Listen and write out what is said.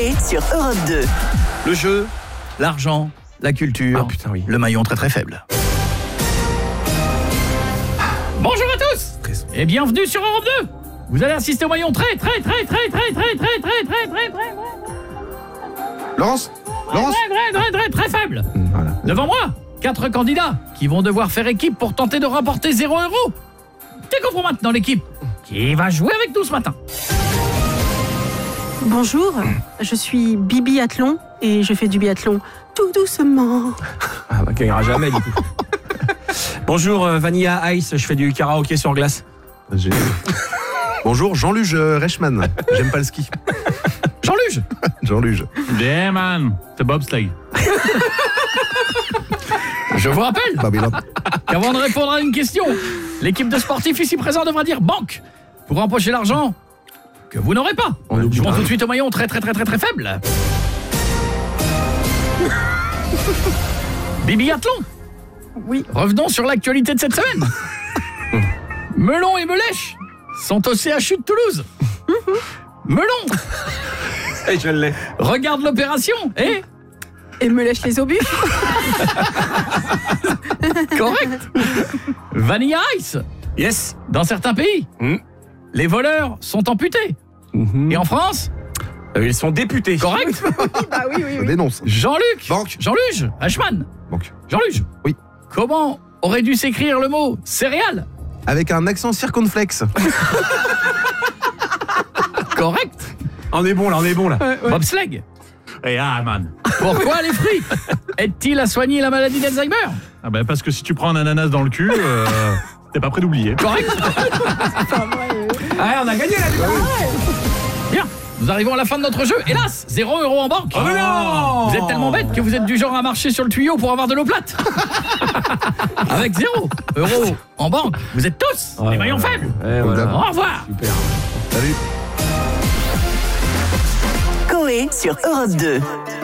Coé sur Europe 2. Le jeu, l'argent, la culture, le maillon très très faible. Bonjour à tous et bienvenue sur Europe 2. Vous allez assister au maillon très Laurence très faible. Voilà. Devant moi, 4 candidats qui vont devoir faire équipe pour tenter de remporter 0 €. Découvrons maintenant l'équipe qui va jouer avec nous ce matin. Bonjour, je suis Bibi Athlon et je fais du biathlon tout doucement. Ah bah gagnera jamais du coup. Bonjour Vanilla Ice, je fais du karaoké sur glace. Bonjour, Jean-Luge Reichmann. J'aime pas le ski. Jean-Luge. Jean-Luge. Yeah man, c'est bobsleigh. Je vous rappelle Babylone. qu'avant de répondre à une question, l'équipe de sportifs ici présents devra dire banque pour empocher l'argent que vous n'aurez pas. Jouons tout de suite au maillon très faible. Bibi Athlon. Oui. Revenons sur l'actualité de cette semaine. Melon et Melèche sont au CHU de Toulouse. Melon Et je l'ai. regarde l'opération Et me lèche les obus. correct. Vanilla Ice. Yes. Dans certains pays, les voleurs sont amputés. Et en France, Ils sont députés. correct. Bah oui. Je dénonce. Jean-Luc. Banque. Jean-Luge Reichmann. Banque. Jean-Luge. Oui. Comment aurait dû s'écrire le mot céréales? Avec un accent circonflexe. Correct. On est bon là. Bobsleigh. Et ah man. Pourquoi les fruits aident-ils à soigner la maladie d'Alzheimer? Ah bah parce que si tu prends un ananas dans le cul, t'es pas prêt d'oublier. Correct. Ah on a gagné là du coup. Bien. Nous arrivons à la fin de notre jeu. Hélas, 0 € en banque. Oh mais non. Vous êtes tellement bête que vous êtes du genre à marcher sur le tuyau pour avoir de l'eau plate. Avec 0 € en banque, vous êtes tous les maillons faibles. Voilà. Au revoir. Super. Salut. Coé sur Europe 2.